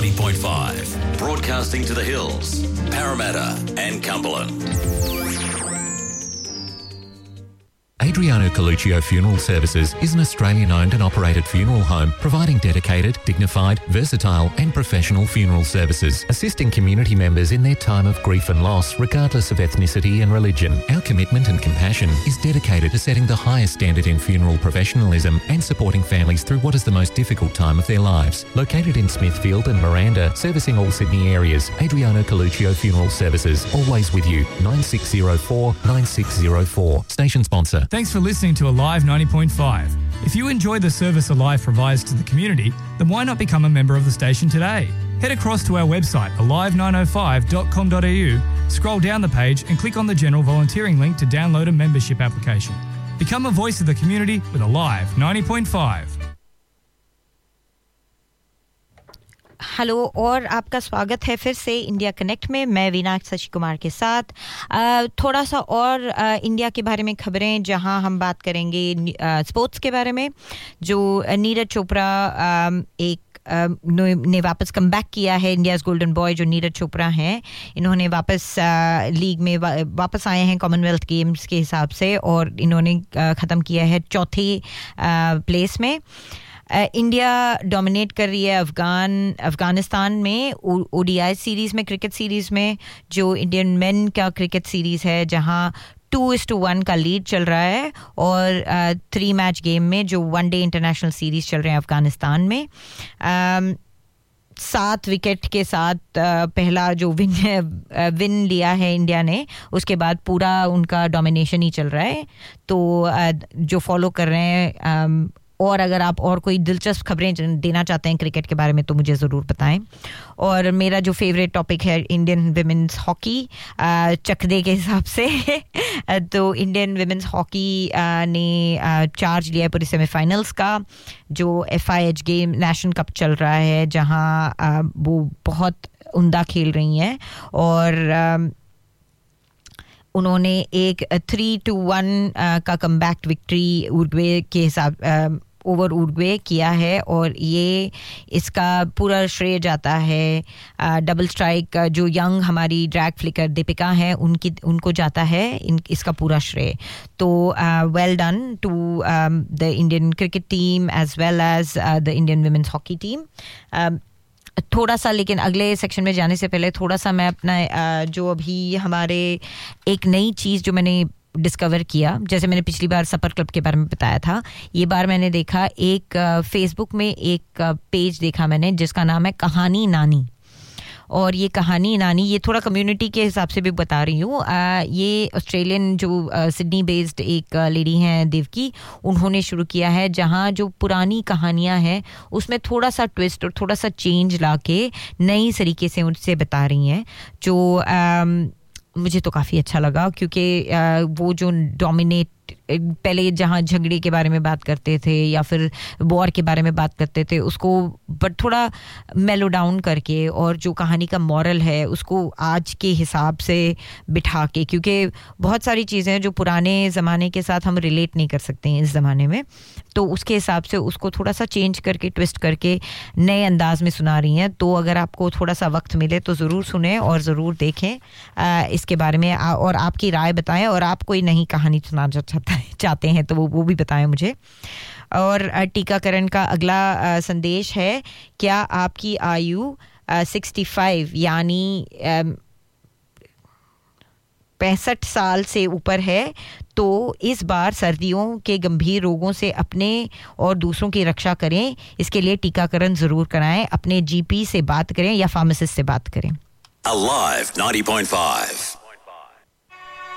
90.5, broadcasting to the hills, Parramatta and Cumberland. Adriano Coluccio Funeral Services is an Australian-owned and operated funeral home providing dedicated, dignified, versatile and professional funeral services, assisting community members in their time of grief and loss regardless of ethnicity and religion. Our commitment and compassion is dedicated to setting the highest standard in funeral professionalism and supporting families through what is the most difficult time of their lives. Located in Smithfield and Miranda, servicing all Sydney areas, Adriano Coluccio Funeral Services, always with you. 9604 9604. Station sponsor. Thanks for listening to Alive 90.5. If you enjoy the service Alive provides to the community, then why not become a member of the station today? Head across to our website, alive905.com.au, scroll down the page and click on the general volunteering link to download a membership application. Become a voice of the community with Alive 90.5. Hello और आपका स्वागत है फिर से India connect में मैं वीना शशि कुमार के साथ थोड़ा सा और इंडिया के बारे में खबरें जहां हम बात करेंगे स्पोर्ट्स के बारे में जो नीरज चोपड़ा ने वापस कम बैक किया है इंडियाज गोल्डन बॉय जो नीरज चोपड़ा हैं इन्होंने वापस लीग में वापस आए हैं कॉमनवेल्थ गेम्स के हिसाब से और इन्होंने ख़त्म किया है चौथे प्लेस में इंडिया डोमिनेट कर रही है अफगानिस्तान में ओडीआई सीरीज में क्रिकेट सीरीज में जो इंडियन मेन का क्रिकेट सीरीज है जहां 2-1 का लीड चल रहा है और 3 मैच गेम में जो वनडे इंटरनेशनल सीरीज चल रहे हैं अफगानिस्तान में 7 विकेट के साथ पहला जो विन लिया है इंडिया ने उसके बाद पूरा उनका डोमिनेशन ही चल रहा है तो जो फॉलो कर रहे हैं और अगर आप और कोई दिलचस्प खबरें देना चाहते हैं क्रिकेट के बारे में तो मुझे ज़रूर बताएं और मेरा जो फेवरेट टॉपिक है इंडियन विमेंस हॉकी चकदे के हिसाब से तो इंडियन विमेंस हॉकी ने चार्ज लिया है पूरे सेमीफाइनल्स का जो FIH गेम नेशनल कप चल रहा है जहां वो बहुत उम्दा खेल रही हैं और उन्होंने एक 3-1 का कमबैक विक्ट्री उरुग्वे के हिसाब ओवर उरुग्वे किया है और ये इसका पूरा श्रेय जाता है डबल स्ट्राइक जो यंग हमारी ड्रैग फ्लिकर दीपिका हैं उनको जाता है इसका पूरा श्रेय तो well done to the Indian cricket team as well as the Indian women's hockey team थोड़ा सा लेकिन अगले सेक्शन में जाने से पहले थोड़ा सा मैं अपना जो अभी हमारे एक नई चीज़ जो मैंने डिस्कवर किया जैसे मैंने पिछली बार सपर क्लब के बारे में बताया था ये बार मैंने देखा एक फेसबुक में एक पेज देखा मैंने जिसका नाम है कहानी नानी और ये कहानी नानी ये थोड़ा कम्युनिटी के हिसाब से भी बता रही हूँ ये ऑस्ट्रेलियन जो सिडनी बेस्ड एक लेडी हैं देवकी उन्होंने शुरू किया है जहाँ जो पुरानी कहानियाँ हैं उसमें थोड़ा सा ट्विस्ट और थोड़ा सा चेंज लाके नई तरीके से उनसे बता रही हैं जो मुझे तो काफ़ी अच्छा लगा क्योंकि वो जो डोमिनेट पहले जहाँ झगड़े के बारे में बात करते थे या फिर वॉर के बारे में बात करते थे उसको बट थोड़ा मेलो डाउन करके और जो कहानी का मॉरल है उसको आज के हिसाब से बिठा के क्योंकि बहुत सारी चीज़ें हैं जो पुराने ज़माने के साथ हम रिलेट नहीं कर सकते हैं इस ज़माने में तो उसके हिसाब से उसको थोड़ा सा चेंज करके ट्विस्ट करके नए अंदाज में सुना रही हैं तो अगर आपको थोड़ा सा वक्त मिले तो ज़रूर सुनें और ज़रूर देखें इसके बारे में और आपकी राय बताएं और आप कोई नई कहानी सुनाना चाहते हैं तो वो भी बताएं मुझे और टीकाकरण का अगला संदेश है क्या आपकी आयु 65 यानी 65 साल से ऊपर है तो इस बार सर्दियों के गंभीर रोगों से अपने और दूसरों की रक्षा करें इसके लिए टीकाकरण ज़रूर कराएं अपने जीपी से बात करें या फार्मासिस्ट से बात करें Alive 90.5